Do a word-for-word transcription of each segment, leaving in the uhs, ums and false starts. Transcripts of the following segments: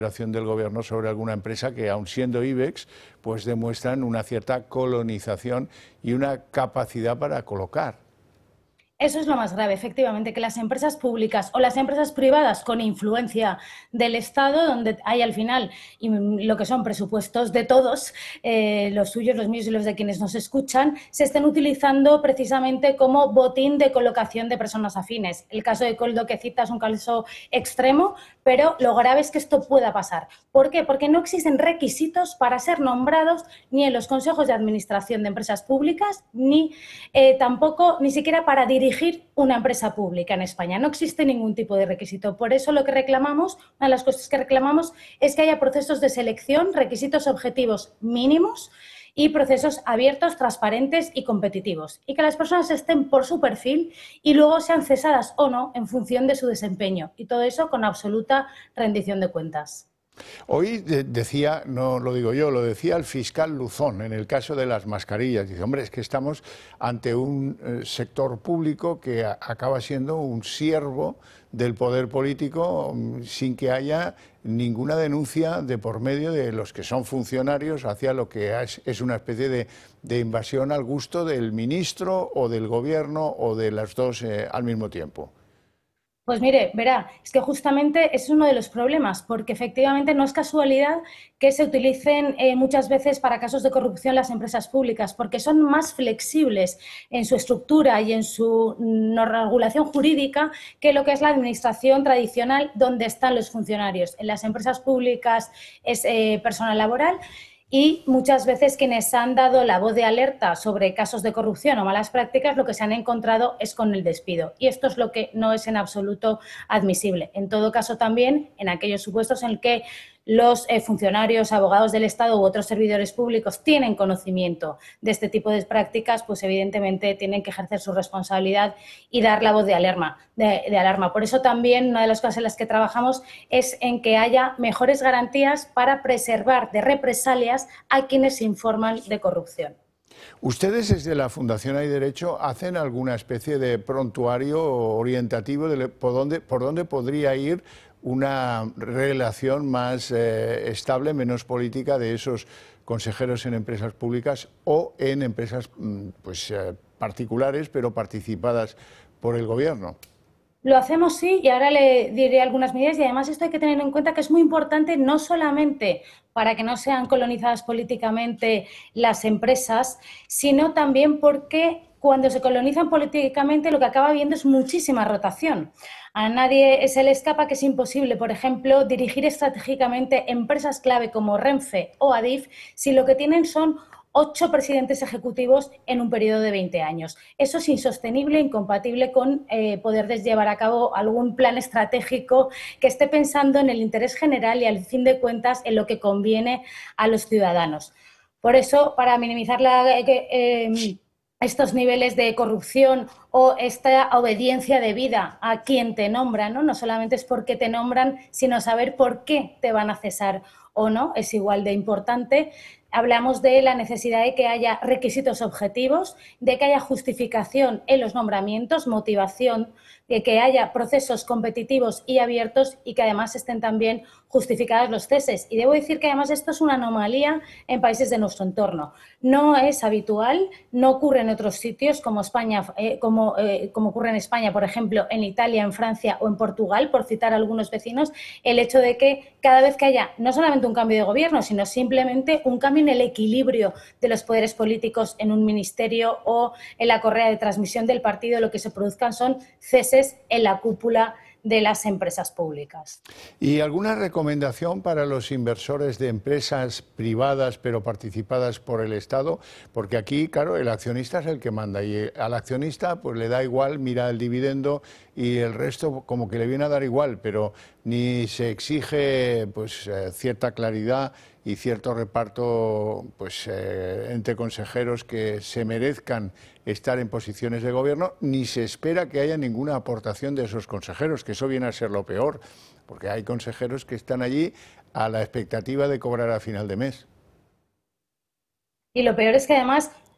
del gobierno sobre alguna empresa que, aun siendo IBEX, pues demuestran una cierta colonización y una capacidad para colocar. Eso es lo más grave, efectivamente, que las empresas públicas o las empresas privadas con influencia del Estado, donde hay al final lo que son presupuestos de todos, eh, los suyos, los míos y los de quienes nos escuchan, se estén utilizando precisamente como botín de colocación de personas afines. El caso de Coldo que cita es un caso extremo, pero lo grave es que esto pueda pasar. ¿Por qué? Porque no existen requisitos para ser nombrados ni en los consejos de administración de empresas públicas, ni eh, tampoco, ni siquiera para dirigir una empresa pública en España. No existe ningún tipo de requisito. Por eso lo que reclamamos, una de las cosas que reclamamos es que haya procesos de selección, requisitos objetivos mínimos y procesos abiertos, transparentes y competitivos. Y que las personas estén por su perfil y luego sean cesadas o no en función de su desempeño. Y todo eso con absoluta rendición de cuentas. Hoy de, decía, no lo digo yo, lo decía el fiscal Luzón en el caso de las mascarillas. Dice, hombre, es que estamos ante un eh, sector público que a, acaba siendo un siervo del poder político um, sin que haya ninguna denuncia de por medio de los que son funcionarios hacia lo que es, es una especie de, de invasión al gusto del ministro o del gobierno o de las dos eh, al mismo tiempo. Pues mire, verá, es que justamente es uno de los problemas, porque efectivamente no es casualidad que se utilicen eh, muchas veces para casos de corrupción las empresas públicas, porque son más flexibles en su estructura y en su no, regulación jurídica que lo que es la administración tradicional donde están los funcionarios. En las empresas públicas es eh, personal laboral. Y muchas veces quienes han dado la voz de alerta sobre casos de corrupción o malas prácticas lo que se han encontrado es con el despido. Y esto es lo que no es en absoluto admisible. En todo caso, también en aquellos supuestos en que los eh, funcionarios, abogados del Estado u otros servidores públicos tienen conocimiento de este tipo de prácticas, pues evidentemente tienen que ejercer su responsabilidad y dar la voz de alarma. De, de alarma. Por eso también una de las cosas en las que trabajamos es en que haya mejores garantías para preservar de represalias a quienes se informan de corrupción. ¿Ustedes desde la Fundación Hay Derecho hacen alguna especie de prontuario orientativo de por dónde, por dónde podría ir una relación más eh, estable, menos política de esos consejeros en empresas públicas o en empresas pues, eh, particulares, pero participadas por el gobierno? Lo hacemos, sí, y ahora le diré algunas medidas y además esto hay que tener en cuenta que es muy importante no solamente para que no sean colonizadas políticamente las empresas, sino también porque cuando se colonizan políticamente lo que acaba habiendo es muchísima rotación. A nadie se le escapa que es imposible, por ejemplo, dirigir estratégicamente empresas clave como Renfe o Adif si lo que tienen son ocho presidentes ejecutivos en un periodo de veinte años. Eso es insostenible e incompatible con eh, poder llevar a cabo algún plan estratégico que esté pensando en el interés general y, al fin de cuentas, en lo que conviene a los ciudadanos. Por eso, para minimizar la, eh, eh, estos niveles de corrupción o esta obediencia debida a quien te nombra, ¿no? No solamente es porque te nombran, sino saber por qué te van a cesar o no, es igual de importante. Hablamos de la necesidad de que haya requisitos objetivos, de que haya justificación en los nombramientos, motivación, de que haya procesos competitivos y abiertos y que además estén también justificados los ceses. Y debo decir que además esto es una anomalía en países de nuestro entorno. No es habitual, no ocurre en otros sitios como España, eh, como, eh, como ocurre en España, por ejemplo, en Italia, en Francia o en Portugal, por citar a algunos vecinos, el hecho de que cada vez que haya no solamente un cambio de gobierno, sino simplemente un cambio en el equilibrio de los poderes políticos en un ministerio o en la correa de transmisión del partido, lo que se produzcan son ceses en la cúpula de las empresas públicas. ¿Y alguna recomendación para los inversores de empresas privadas pero participadas por el Estado? Porque aquí, claro, el accionista es el que manda y al accionista pues le da igual, mira el dividendo y el resto como que le viene a dar igual, pero ni se exige pues eh, cierta claridad y cierto reparto pues eh, entre consejeros que se merezcan estar en posiciones de gobierno, ni se espera que haya ninguna aportación de esos consejeros, que eso viene a ser lo peor, porque hay consejeros que están allí a la expectativa de cobrar a final de mes. Y lo peor es que además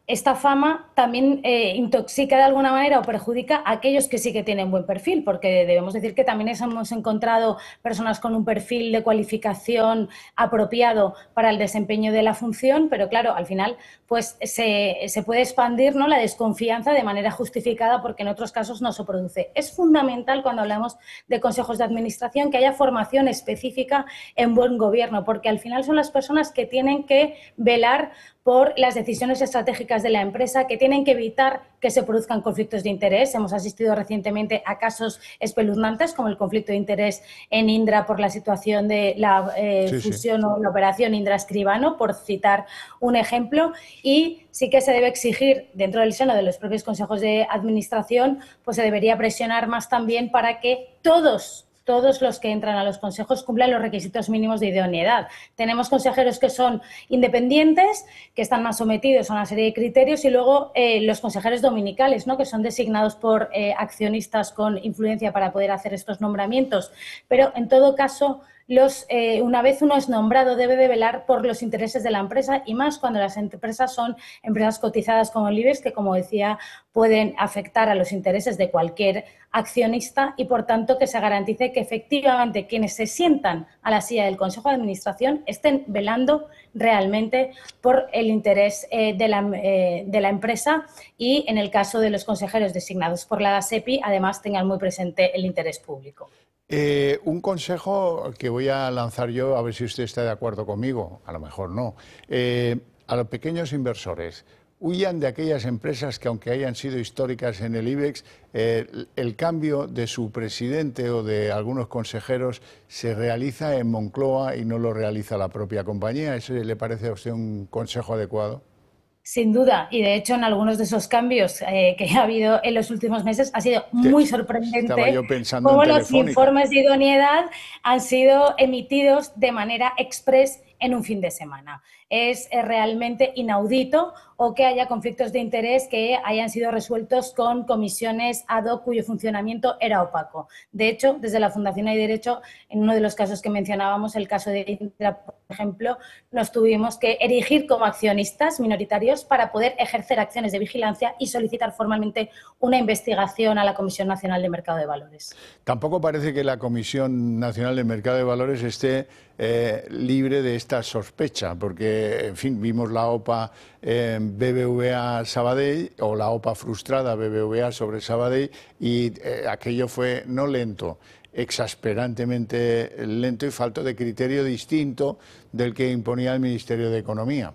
esta fama también eh, intoxica de alguna manera o perjudica a aquellos que sí que tienen buen perfil, porque debemos decir que también hemos encontrado personas con un perfil de cualificación apropiado para el desempeño de la función, pero claro, al final pues se, se puede expandir, ¿no?, la desconfianza de manera justificada porque en otros casos no se produce. Es fundamental cuando hablamos de consejos de administración que haya formación específica en buen gobierno, porque al final son las personas que tienen que velar por las decisiones estratégicas de la empresa, que tienen que evitar que se produzcan conflictos de interés. Hemos asistido recientemente a casos espeluznantes como el conflicto de interés en Indra por la situación de la eh, Sí, fusión sí. o la operación Indra-Escribano, por citar un ejemplo, y sí que se debe exigir dentro del seno de los propios consejos de administración, pues se debería presionar más también para que todos todos los que entran a los consejos cumplan los requisitos mínimos de idoneidad. Tenemos consejeros que son independientes, que están más sometidos a una serie de criterios, y luego eh, los consejeros dominicales, ¿no?, que son designados por eh, accionistas con influencia para poder hacer estos nombramientos. Pero, en todo caso, los, eh, una vez uno es nombrado, debe de velar por los intereses de la empresa, y más cuando las empresas son empresas cotizadas como el IBEX, que, como decía, pueden afectar a los intereses de cualquier accionista, y, por tanto, que se garantice que efectivamente quienes se sientan a la silla del Consejo de Administración estén velando realmente por el interés eh, de, la, eh, de la empresa, y, en el caso de los consejeros designados por la SEPI, además tengan muy presente el interés público. Eh, un consejo que voy a lanzar yo, a ver si usted está de acuerdo conmigo, a lo mejor no. Eh, a los pequeños inversores, huyan de aquellas empresas que, aunque hayan sido históricas en el IBEX, eh, el cambio de su presidente o de algunos consejeros se realiza en Moncloa y no lo realiza la propia compañía. ¿Eso le parece a usted un consejo adecuado? Sin duda, y de hecho en algunos de esos cambios eh, que ha habido en los últimos meses ha sido Te- muy Estaba sorprendente yo pensando en cómo los Telefónica. informes de idoneidad han sido emitidos de manera express en un fin de semana. Es eh, realmente inaudito, o que haya conflictos de interés que hayan sido resueltos con comisiones ad hoc cuyo funcionamiento era opaco. De hecho, desde la Fundación Hay Derecho, en uno de los casos que mencionábamos, el caso de Indra, por ejemplo, nos tuvimos que erigir como accionistas minoritarios para poder ejercer acciones de vigilancia y solicitar formalmente una investigación a la Comisión Nacional de Mercado de Valores. Tampoco parece que la Comisión Nacional de Mercado de Valores esté eh, libre de esta sospecha, porque, en fin, vimos la OPA eh, B B V A Sabadell, o la OPA frustrada B B V A sobre Sabadell, y eh, aquello fue no lento, exasperantemente lento y falto de criterio distinto del que imponía el Ministerio de Economía.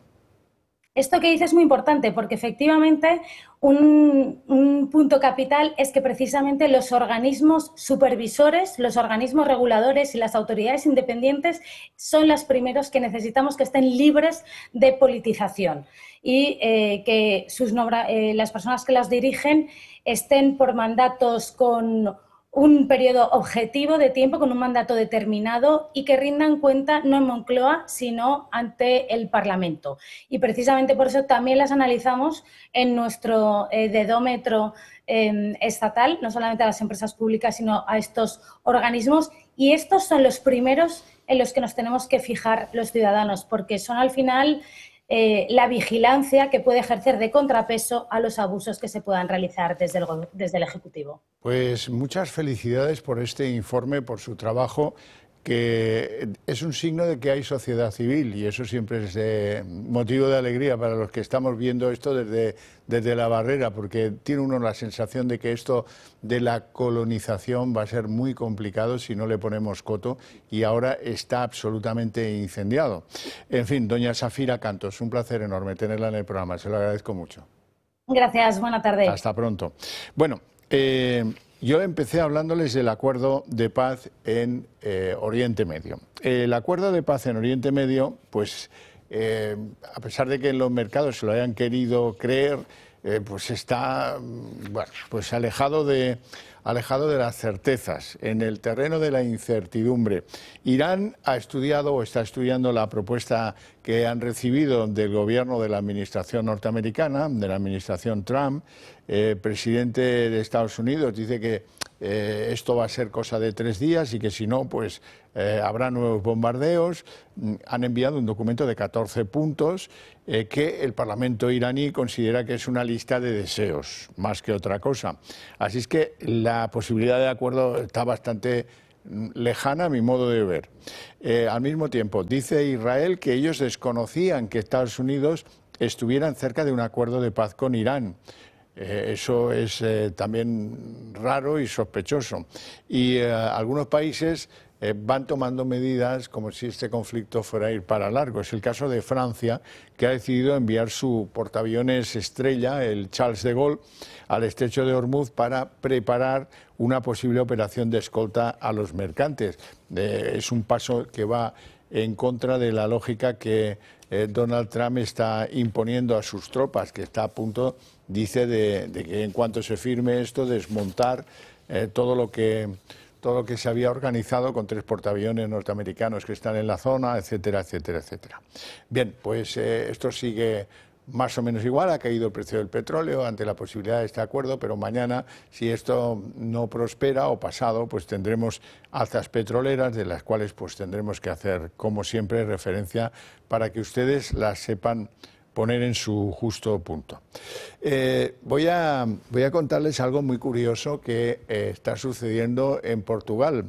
Esto que dices es muy importante, porque efectivamente un, un, punto capital es que precisamente los organismos supervisores, los organismos reguladores y las autoridades independientes son los primeros que necesitamos que estén libres de politización, y eh, que sus eh, las personas que las dirigen estén por mandatos con un periodo objetivo de tiempo, con un mandato determinado, y que rindan cuenta no en Moncloa, sino ante el Parlamento. Y precisamente por eso también las analizamos en nuestro eh, dedómetro eh, estatal, no solamente a las empresas públicas, sino a estos organismos. Y estos son los primeros en los que nos tenemos que fijar los ciudadanos, porque son al final Eh, la vigilancia que puede ejercer de contrapeso a los abusos que se puedan realizar desde el, desde el Ejecutivo. Pues muchas felicidades por este informe, por su trabajo, que es un signo de que hay sociedad civil, y eso siempre es de motivo de alegría para los que estamos viendo esto desde, desde la barrera, porque tiene uno la sensación de que esto de la colonización va a ser muy complicado si no le ponemos coto, y ahora está absolutamente incendiado. En fin, doña Safira Cantos, un placer enorme tenerla en el programa, se lo agradezco mucho. Gracias, buena tarde. Hasta pronto. Bueno, eh, yo empecé hablándoles del acuerdo de paz en eh, Oriente Medio. El acuerdo de paz en Oriente Medio, pues eh, a pesar de que en los mercados se lo hayan querido creer, eh, pues está bueno, pues alejado de, alejado de las certezas, en el terreno de la incertidumbre. Irán ha estudiado o está estudiando la propuesta que han recibido del gobierno de la administración norteamericana, de la administración Trump. El presidente de Estados Unidos dice que eh, esto va a ser cosa de tres días y que si no, pues eh, habrá nuevos bombardeos. Han enviado un documento de catorce puntos eh, que el Parlamento iraní considera que es una lista de deseos, más que otra cosa. Así es que la posibilidad de acuerdo está bastante lejana a mi modo de ver. Eh, al mismo tiempo, dice Israel que ellos desconocían que Estados Unidos estuvieran cerca de un acuerdo de paz con Irán. Eh, eso es eh, también raro y sospechoso. Y eh, algunos países eh, van tomando medidas como si este conflicto fuera a ir para largo. Es el caso de Francia, que ha decidido enviar su portaaviones estrella, el Charles de Gaulle, al estrecho de Hormuz para preparar una posible operación de escolta a los mercantes. Eh, es un paso que va en contra de la lógica que eh, Donald Trump está imponiendo a sus tropas, que está a punto, dice, de, de que en cuanto se firme esto, desmontar eh, todo lo que todo lo que se había organizado con tres portaaviones norteamericanos que están en la zona, etcétera, etcétera, etcétera. Bien, pues eh, esto sigue más o menos igual, ha caído el precio del petróleo ante la posibilidad de este acuerdo, pero mañana, si esto no prospera, o pasado, pues tendremos alzas petroleras, de las cuales pues tendremos que hacer, como siempre, referencia para que ustedes las sepan poner en su justo punto. Eh, voy, a, voy a contarles algo muy curioso que eh, está sucediendo en Portugal.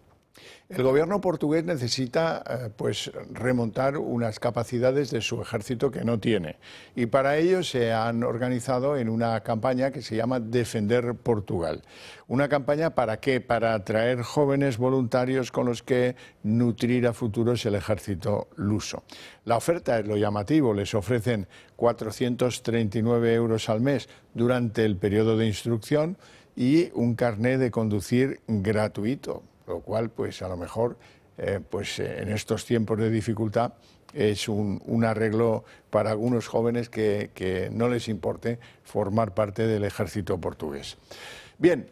El gobierno portugués necesita eh, pues, remontar unas capacidades de su ejército que no tiene, y para ello se han organizado en una campaña que se llama Defender Portugal. ¿Una campaña para qué? Para atraer jóvenes voluntarios con los que nutrir a futuros el ejército luso. La oferta es lo llamativo, les ofrecen cuatrocientos treinta y nueve euros al mes durante el periodo de instrucción y un carné de conducir gratuito, lo cual, pues a lo mejor, eh, pues en estos tiempos de dificultad es un, un arreglo para algunos jóvenes que, que no les importe formar parte del ejército portugués. Bien,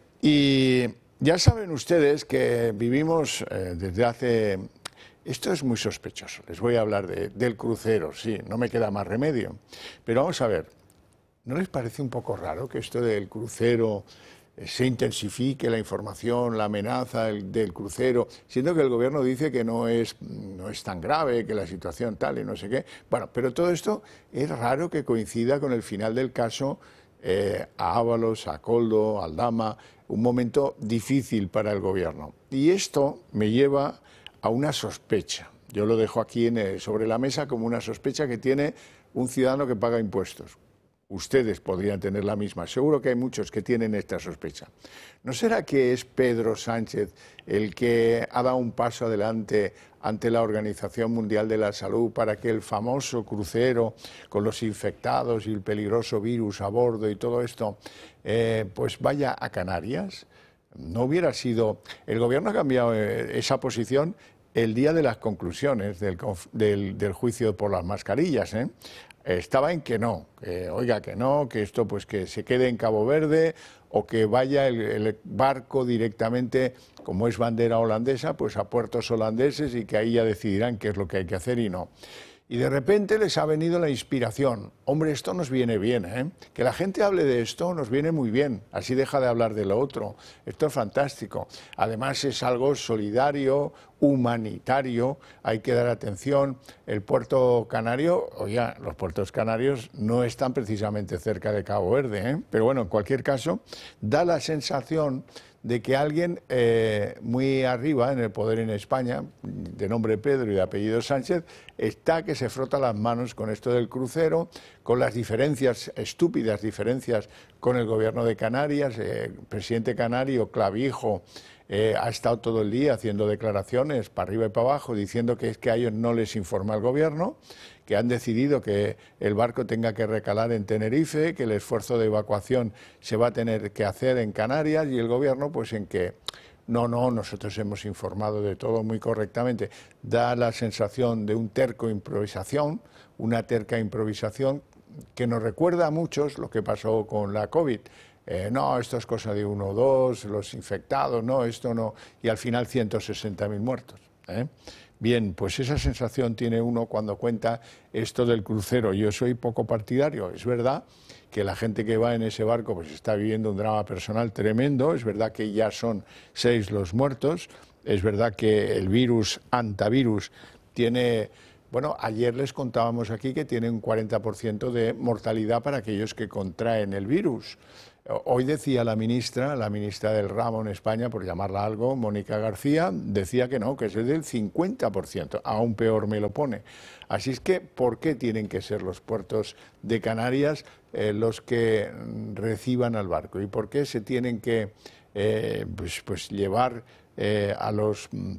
y ya saben ustedes que vivimos eh, desde hace... Esto es muy sospechoso, les voy a hablar de, del crucero, sí, no me queda más remedio. Pero vamos a ver, ¿no les parece un poco raro que esto del crucero se intensifique, la información, la amenaza el, del crucero, siendo que el gobierno dice que no es, no es tan grave, que la situación tal y no sé qué? Bueno, pero todo esto es raro que coincida con el final del caso eh, a Ábalos, a Koldo, a Aldama, un momento difícil para el gobierno. Y esto me lleva a una sospecha. Yo lo dejo aquí en el, sobre la mesa como una sospecha que tiene un ciudadano que paga impuestos. Ustedes podrían tener la misma. Seguro que hay muchos que tienen esta sospecha. ¿No será que es Pedro Sánchez el que ha dado un paso adelante ante la Organización Mundial de la Salud para que el famoso crucero con los infectados y el peligroso virus a bordo y todo esto, eh, pues vaya a Canarias? No hubiera sido... El gobierno ha cambiado eh, esa posición el día de las conclusiones del, del, del juicio por las mascarillas, ¿eh? Estaba en que no, que oiga que no, que esto pues que se quede en Cabo Verde o que vaya el, el barco directamente, como es bandera holandesa, pues a puertos holandeses y que ahí ya decidirán qué es lo que hay que hacer y no. Y de repente les ha venido la inspiración. Hombre, esto nos viene bien, ¿eh? Que la gente hable de esto nos viene muy bien. Así deja de hablar de lo otro. Esto es fantástico. Además es algo solidario, humanitario. Hay que dar atención. El puerto canario, oiga, los puertos canarios no están precisamente cerca de Cabo Verde, ¿eh? Pero bueno, en cualquier caso, da la sensación de que alguien eh, muy arriba en el poder en España, de nombre Pedro y de apellido Sánchez, está que se frota las manos con esto del crucero, con las diferencias, estúpidas diferencias con el gobierno de Canarias. Eh, el presidente canario, Clavijo, eh, ha estado todo el día haciendo declaraciones para arriba y para abajo, diciendo que es que a ellos no les informa el gobierno, que han decidido que el barco tenga que recalar en Tenerife, que el esfuerzo de evacuación se va a tener que hacer en Canarias, y el gobierno pues en que no, no, nosotros hemos informado de todo muy correctamente. Da la sensación de un terco improvisación, una terca improvisación que nos recuerda a muchos lo que pasó con la COVID. Eh, no, esto es cosa de uno o dos, los infectados, no, esto no, y al final ciento sesenta mil muertos, ¿eh? Bien, pues esa sensación tiene uno cuando cuenta esto del crucero. Yo soy poco partidario, es verdad que la gente que va en ese barco pues está viviendo un drama personal tremendo, es verdad que ya son seis los muertos, es verdad que el virus, antivirus, tiene... Bueno, ayer les contábamos aquí que tiene un cuarenta por ciento de mortalidad para aquellos que contraen el virus. Hoy decía la ministra, la ministra del ramo en España, por llamarla algo, Mónica García, decía que no, que es del cincuenta por ciento, aún peor me lo pone. Así es que, ¿por qué tienen que ser los puertos de Canarias eh, los que reciban al barco? ¿Y por qué se tienen que eh, pues, pues llevar eh, a los mm,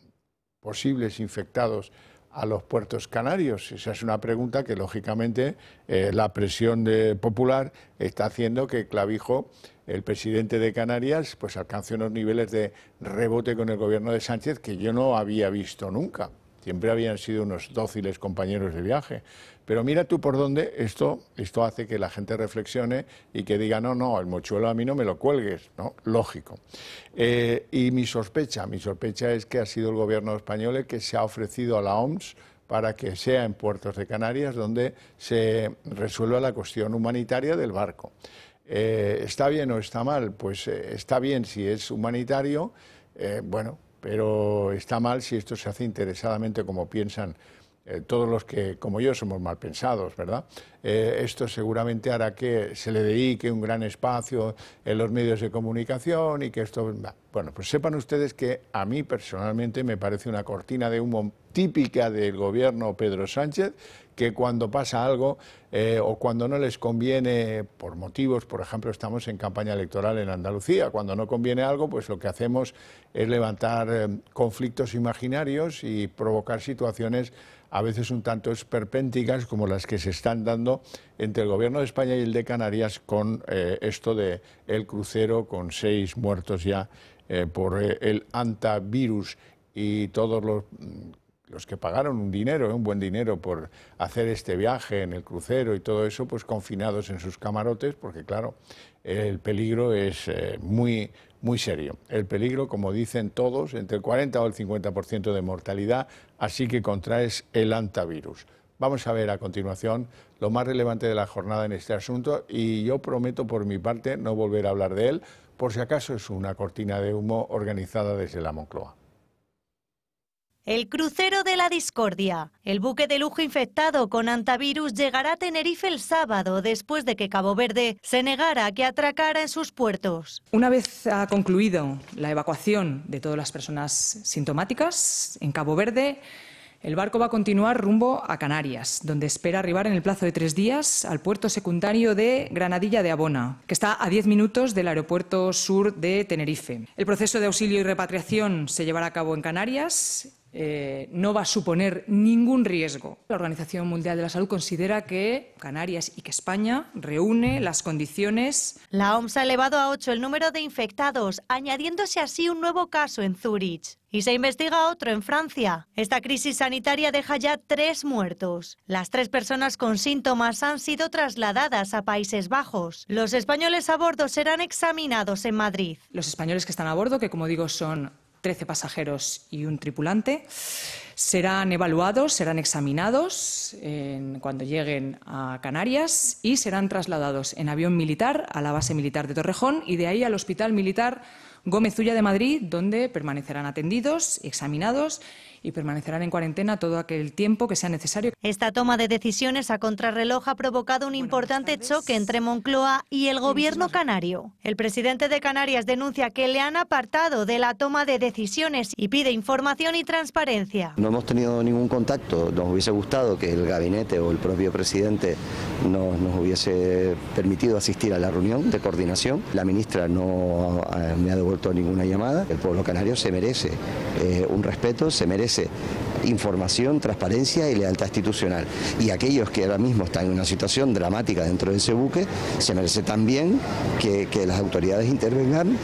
posibles infectados a los puertos canarios? Esa es una pregunta que, lógicamente, eh, la presión de popular está haciendo que Clavijo, el presidente de Canarias, pues alcance unos niveles de rebote con el gobierno de Sánchez que yo no había visto nunca. Siempre habían sido unos dóciles compañeros de viaje. Pero mira tú por dónde esto, esto hace que la gente reflexione y que diga, no, no, el mochuelo a mí no me lo cuelgues, ¿no? Lógico. Eh, y mi sospecha, mi sospecha es que ha sido el gobierno español el que se ha ofrecido a la O M S para que sea en puertos de Canarias donde se resuelva la cuestión humanitaria del barco. Eh, ¿Está bien o está mal? Pues eh, está bien si es humanitario, eh, bueno, pero está mal si esto se hace interesadamente como piensan eh, todos los que, como yo, somos mal pensados, ¿verdad? Eh, esto seguramente hará que se le dedique un gran espacio en los medios de comunicación y que esto... Bueno, pues sepan ustedes que a mí personalmente me parece una cortina de humo típica del gobierno Pedro Sánchez, que cuando pasa algo eh, o cuando no les conviene, por motivos, por ejemplo, estamos en campaña electoral en Andalucía, cuando no conviene algo, pues lo que hacemos es levantar eh, conflictos imaginarios y provocar situaciones a veces un tanto esperpénticas como las que se están dando entre el gobierno de España y el de Canarias con eh, esto de el crucero con seis muertos ya eh, por eh, el antivirus y todos los... los que pagaron un dinero, un buen dinero por hacer este viaje en el crucero y todo eso, pues confinados en sus camarotes, porque claro, el peligro es eh, muy, muy serio. El peligro, como dicen todos, entre el cuarenta o el cincuenta por ciento de mortalidad, así que contraes el antivirus. Vamos a ver a continuación lo más relevante de la jornada en este asunto y yo prometo por mi parte no volver a hablar de él, por si acaso es una cortina de humo organizada desde la Moncloa. El crucero de la discordia. El buque de lujo infectado con antivirus llegará a Tenerife el sábado, después de que Cabo Verde se negara a que atracara en sus puertos. Una vez ha concluido la evacuación de todas las personas sintomáticas en Cabo Verde, el barco va a continuar rumbo a Canarias, donde espera arribar en el plazo de tres días al puerto secundario de Granadilla de Abona, que está a diez minutos del aeropuerto sur de Tenerife. El proceso de auxilio y repatriación se llevará a cabo en Canarias. Eh, no va a suponer ningún riesgo. La Organización Mundial de la Salud considera que Canarias y que España reúne las condiciones. La O M S ha elevado a ocho el número de infectados, añadiéndose así un nuevo caso en Zúrich. Y se investiga otro en Francia. Esta crisis sanitaria deja ya tres muertos. Las tres personas con síntomas han sido trasladadas a Países Bajos. Los españoles a bordo serán examinados en Madrid. Los españoles que están a bordo, que como digo son trece pasajeros y un tripulante, serán evaluados, serán examinados en, cuando lleguen a Canarias y serán trasladados en avión militar a la base militar de Torrejón y de ahí al Hospital Militar Gómez Ulla de Madrid, donde permanecerán atendidos, examinados y permanecerán en cuarentena todo aquel tiempo que sea necesario. Esta toma de decisiones a contrarreloj ha provocado un importante choque entre Moncloa y el gobierno canario. El presidente de Canarias denuncia que le han apartado de la toma de decisiones y pide información y transparencia. No hemos tenido ningún contacto, nos hubiese gustado que el gabinete o el propio presidente nos, nos hubiese permitido asistir a la reunión de coordinación. La ministra no me ha devuelto ninguna llamada. El pueblo canario se merece eh, un respeto, se merece información, transparencia y lealtad institucional. Y aquellos que ahora mismo están en una situación dramática dentro de ese buque, se merece también que, que las autoridades intervengan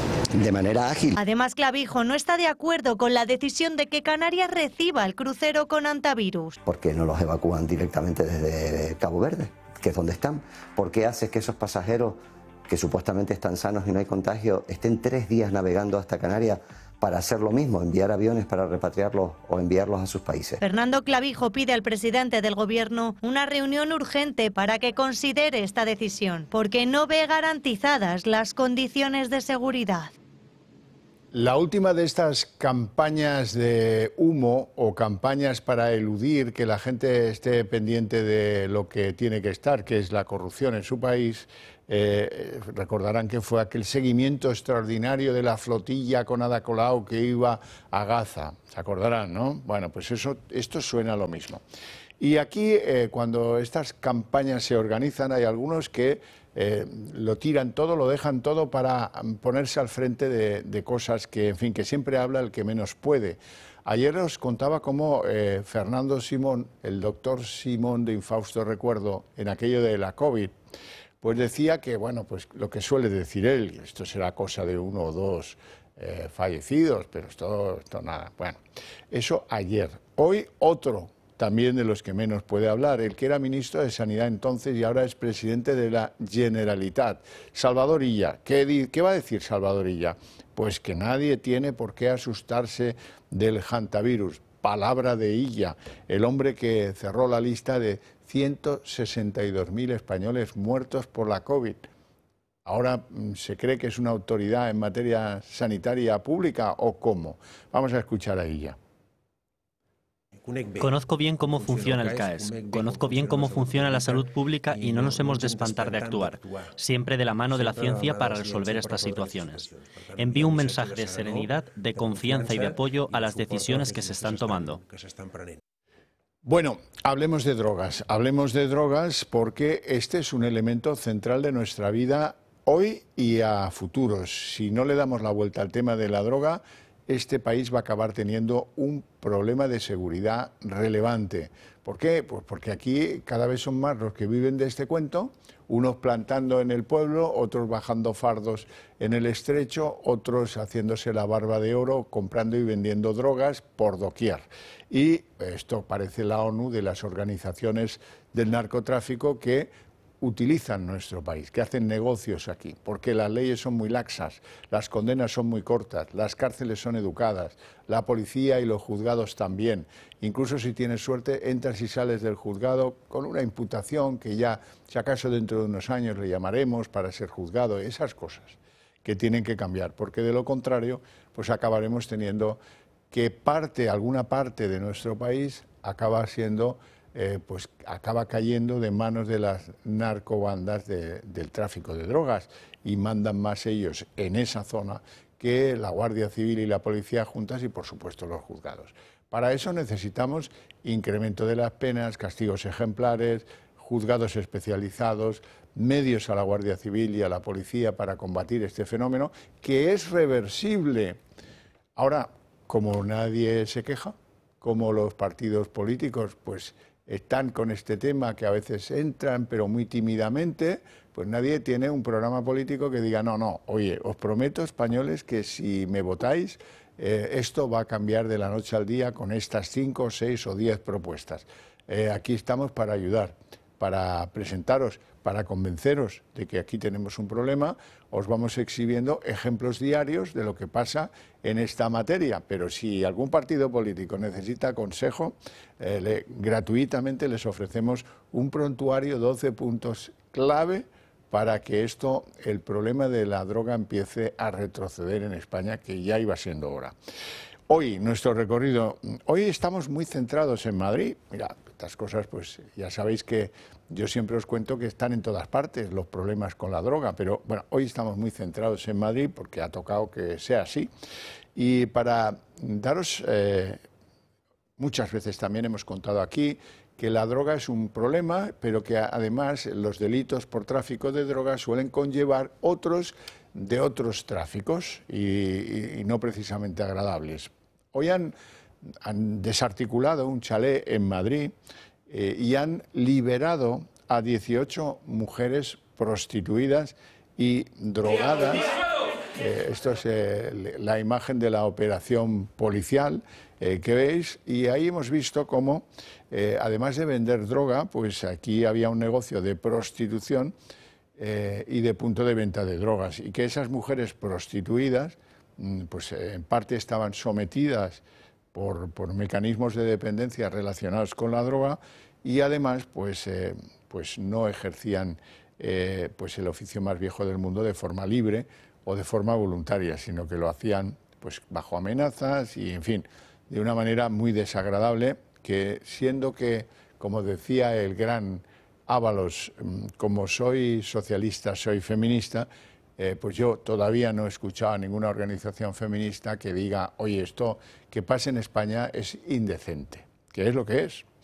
de manera ágil. Además, Clavijo no está de acuerdo con la decisión de que Canarias reciba el crucero con antivirus. ¿Por qué no los evacúan directamente desde Cabo Verde, que es donde están? ¿Por qué hace que esos pasajeros que supuestamente están sanos y no hay contagio estén tres días navegando hasta Canarias para hacer lo mismo, enviar aviones para repatriarlos o enviarlos a sus países. Fernando Clavijo pide al presidente del Gobierno una reunión urgente para que considere esta decisión, porque no ve garantizadas las condiciones de seguridad. La última de estas campañas de humo o campañas para eludir que la gente esté pendiente de lo que tiene que estar, que es la corrupción en su país, eh, recordarán que fue aquel seguimiento extraordinario de la flotilla con Ada Colau que iba a Gaza. ¿Se acordarán, no? Bueno, pues eso, esto suena a lo mismo. Y aquí, eh, cuando estas campañas se organizan, hay algunos que Eh, lo tiran todo, lo dejan todo para ponerse al frente de, de cosas que, en fin, que siempre habla el que menos puede. Ayer os contaba cómo eh, Fernando Simón, el doctor Simón de infausto recuerdo, en aquello de la COVID, pues decía que, bueno, pues lo que suele decir él, esto será cosa de uno o dos eh, fallecidos, pero esto, esto nada. Bueno, eso ayer. Hoy otro también de los que menos puede hablar, el que era ministro de Sanidad entonces y ahora es presidente de la Generalitat, Salvador Illa. ¿Qué, qué va a decir Salvador Illa? Pues que nadie tiene por qué asustarse del hantavirus. Palabra de Illa, el hombre que cerró la lista de ciento sesenta y dos mil españoles muertos por la COVID. ¿Ahora se cree que es una autoridad en materia sanitaria pública o cómo? Vamos a escuchar a Illa. Conozco bien cómo funciona el C A E S, conozco bien cómo funciona la salud pública y no nos hemos de espantar de actuar, siempre de la mano de la ciencia para resolver estas situaciones. Envío un mensaje de serenidad, de confianza y de apoyo a las decisiones que se están tomando. Bueno, hablemos de drogas, hablemos de drogas porque este es un elemento central de nuestra vida hoy y a futuros. Si no le damos la vuelta al tema de la droga, este país va a acabar teniendo un problema de seguridad relevante. ¿Por qué? Pues porque aquí cada vez son más los que viven de este cuento, unos plantando en el pueblo, otros bajando fardos en el estrecho, otros haciéndose la barba de oro, comprando y vendiendo drogas por doquier. Y esto parece la ONU de las organizaciones del narcotráfico que utilizan nuestro país, que hacen negocios aquí, porque las leyes son muy laxas, las condenas son muy cortas, las cárceles son educadas, la policía y los juzgados también. Incluso si tienes suerte, entras y sales del juzgado con una imputación que ya, si acaso dentro de unos años le llamaremos para ser juzgado, esas cosas que tienen que cambiar, porque de lo contrario, pues acabaremos teniendo que parte, alguna parte de nuestro país acaba siendo Eh, pues acaba cayendo de manos de las narcobandas de, del tráfico de drogas y mandan más ellos en esa zona que la Guardia Civil y la Policía juntas y, por supuesto, los juzgados. Para eso necesitamos incremento de las penas, castigos ejemplares, juzgados especializados, medios a la Guardia Civil y a la Policía para combatir este fenómeno, que es reversible. Ahora, como nadie se queja, como los partidos políticos, pues están con este tema que a veces entran, pero muy tímidamente, pues nadie tiene un programa político que diga, no, no, oye, os prometo, españoles, que si me votáis, eh, esto va a cambiar de la noche al día con estas cinco, seis o diez propuestas. Eh, aquí estamos para ayudar, para presentaros, para convenceros de que aquí tenemos un problema. Os vamos exhibiendo ejemplos diarios de lo que pasa en esta materia, pero si algún partido político necesita consejo, eh, le, gratuitamente les ofrecemos un prontuario, doce puntos clave para que esto, el problema de la droga empiece a retroceder en España, que ya iba siendo hora. Hoy, nuestro recorrido, hoy estamos muy centrados en Madrid. Mira, estas cosas, pues ya sabéis que yo siempre os cuento que están en todas partes los problemas con la droga, pero bueno, hoy estamos muy centrados en Madrid porque ha tocado que sea así. Y para daros, eh, muchas veces también hemos contado aquí que la droga es un problema, pero que además los delitos por tráfico de drogas suelen conllevar otros de otros tráficos y, y, y no precisamente agradables. Hoy han, han desarticulado un chalet en Madrid eh, y han liberado a dieciocho mujeres prostituidas y drogadas. Eh, esto es eh, la imagen de la operación policial eh, que veis, y ahí hemos visto cómo, eh, además de vender droga, pues aquí había un negocio de prostitución eh, y de punto de venta de drogas, y que esas mujeres prostituidas pues en parte estaban sometidas por, por mecanismos de dependencia relacionados con la droga y además pues, eh, pues no ejercían eh, pues el oficio más viejo del mundo de forma libre o de forma voluntaria, sino que lo hacían pues bajo amenazas y, en fin, de una manera muy desagradable, que siendo que, como decía el gran Ábalos, como soy socialista, soy feminista, eh, pues yo todavía no he escuchado a ninguna organización feminista que diga, oye, esto que pasa en España es indecente, que es lo que es.